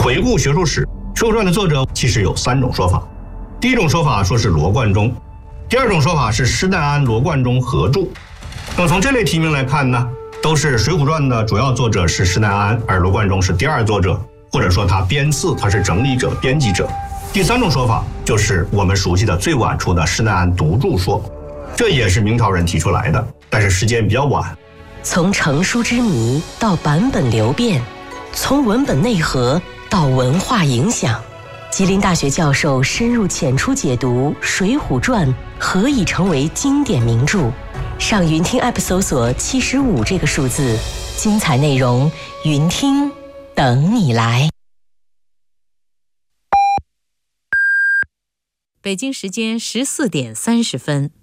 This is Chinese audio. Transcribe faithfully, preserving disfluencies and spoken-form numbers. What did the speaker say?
回顾学术史，《水浒传》的作者其实有三种说法。第一种说法说是罗贯中，第二种说法是施耐庵、罗贯中合著。那么从这类题名来看呢，都是《水浒传》的主要作者是施耐庵，而罗贯中是第二作者，或者说他编次，他是整理者、编辑者。第三种说法就是我们熟悉的最晚出的施耐庵独著说，这也是明朝人提出来的，但是时间比较晚。 从成书之谜到版本流变，从文本内核到文化影响，吉林大学教授深入浅出解读《水浒传》何以成为经典名著。上云听 App 搜索七十五这个数字，精彩内容云听等你来。 北京时间十四点三十分。